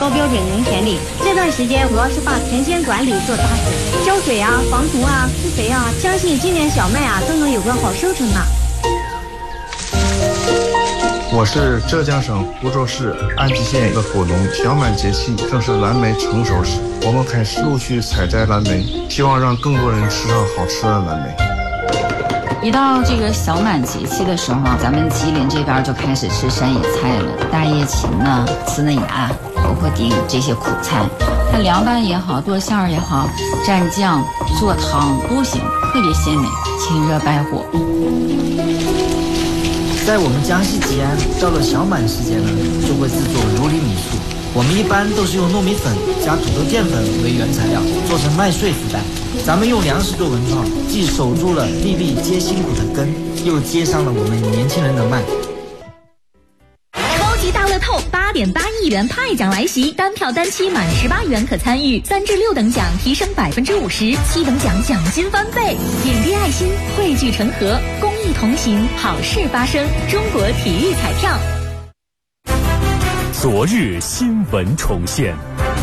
高标准农田里。这段时间主要是把田间管理做扎实，浇水啊、防虫啊、施肥啊，相信今年小麦啊都能有个好收成啊。 我是浙江省湖州市安吉县的果农，小满节气正是蓝莓成熟时，我们开始陆续采摘蓝莓，希望让更多人吃上好吃的蓝莓。 一到这个小满节气的时候，咱们吉林这边就开始吃山野菜了，大叶芹呢、刺嫩芽、包括地这些苦菜，它凉拌也好，剁馅儿也好，蘸酱做汤都行，特别鲜美，清热败火。 在我们江西吉安，到了小满时节呢，就会制作如里米醋。我们一般都是用糯米粉加土豆淀粉为原材料，做成麦穗福袋。咱们用粮食做文创，既守住了粒粒皆辛苦的根，又接上了我们年轻人的脉。 高级大乐透8.8亿元派奖来袭，单票单期满18元可参与，3至6等奖提升50%，7等奖奖金翻倍。点滴爱心，汇聚成河，公益同行，好事发生。中国体育彩票。 昨日新闻重现，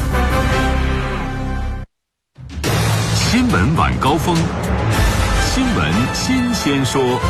新闻晚高峰，新闻新鲜说。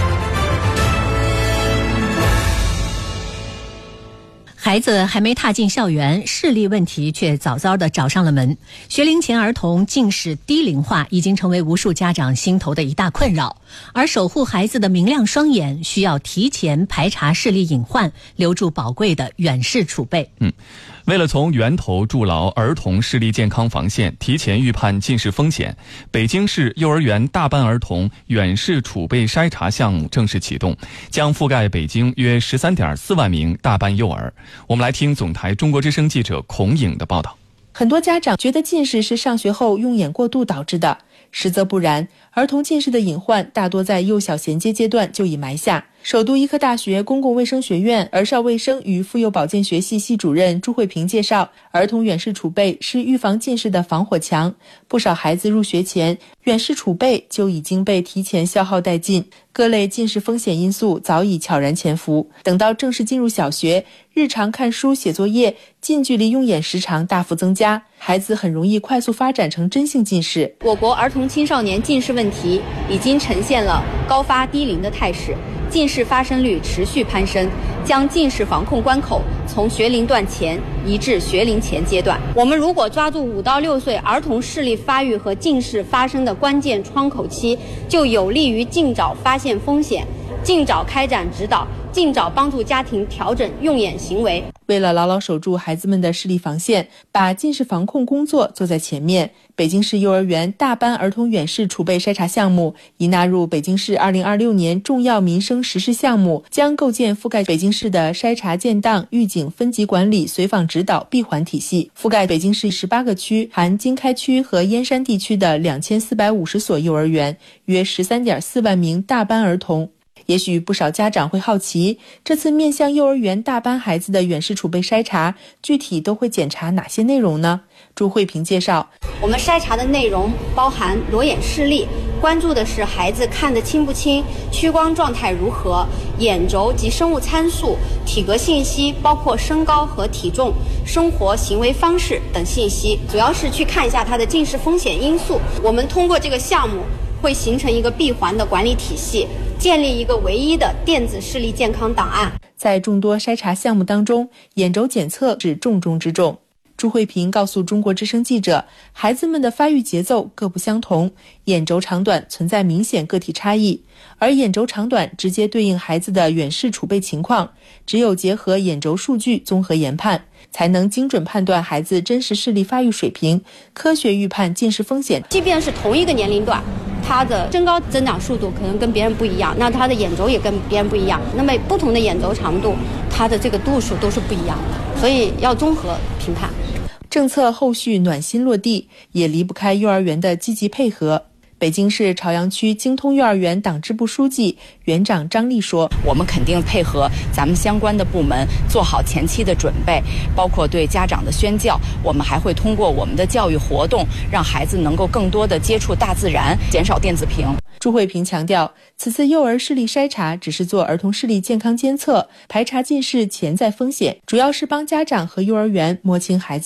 孩子还没踏进校园，视力问题却早早地找上了门。学龄前儿童近视低龄化已经成为无数家长心头的一大困扰，而守护孩子的明亮双眼，需要提前排查视力隐患，留住宝贵的远视储备。 为了从源头筑牢儿童视力健康防线，提前预判近视风险，北京市幼儿园大班儿童远视储备筛查项目正式启动，将覆盖北京约13.4万名大班幼儿。我们来听总台中国之声记者孔颖的报道。 很多家长觉得近视是上学后用眼过度导致的，实则不然，儿童近视的隐患大多在幼小衔接阶段就已埋下。首都医科大学公共卫生学院儿少卫生与妇幼保健学系系主任朱慧萍介绍，儿童远视储备是预防近视的防火墙，不少孩子入学前远视储备就已经被提前消耗殆尽，各类近视风险因素早已悄然潜伏，等到正式进入小学，日常看书写作业近距离用眼时长大幅增加，孩子很容易快速发展成真性近视。 我国儿童青少年近视问题已经呈现了高发低龄的态势，近视发生率持续攀升，将近视防控关口从学龄段前移至学龄前阶段。我们如果抓住5到6岁儿童视力发育和近视发生的关键窗口期，就有利于尽早发现风险，尽早开展指导，尽早帮助家庭调整用眼行为。 为了牢牢守住孩子们的视力防线，把近视防控工作做在前面，北京市幼儿园大班儿童远视储备筛查项目已纳入北京市2026年重要民生实施项目，将构建覆盖北京市的筛查建档、预警、分级管理、随访指导闭环体系，覆盖北京市18个区，含经开区和燕山地区的2450所幼儿园，约13.4万名大班儿童。也许不少家长会好奇，这次面向幼儿园大班孩子的远视储备筛查，具体都会检查哪些内容呢？朱慧萍介绍， 我们筛查的内容包含裸眼视力，关注的是孩子看得清不清，屈光状态如何，眼轴及生物参数、体格信息，包括身高和体重、生活行为方式等信息，主要是去看一下他的近视风险因素。我们通过这个项目会形成一个闭环的管理体系，建立一个唯一的电子视力健康档案。 在众多筛查项目当中，眼轴检测是重中之重。朱慧萍告诉中国之声记者，孩子们的发育节奏各不相同，眼轴长短存在明显个体差异，而眼轴长短直接对应孩子的远视储备情况，只有结合眼轴数据综合研判，才能精准判断孩子真实视力发育水平，科学预判近视风险。 即便是同一个年龄段，他的身高增长速度可能跟别人不一样，那他的眼轴也跟别人不一样，那么不同的眼轴长度，它的这个度数都是不一样的，所以要综合评判。 政策后续暖心落地，也离不开幼儿园的积极配合。北京市朝阳区京通幼儿园党支部书记、园长张丽说， 我们肯定配合咱们相关的部门做好前期的准备，包括对家长的宣教，我们还会通过我们的教育活动，让孩子能够更多的接触大自然，减少电子屏。 朱慧萍强调，此次幼儿视力筛查只是做儿童视力健康监测，排查近视潜在风险，主要是帮家长和幼儿园摸清孩子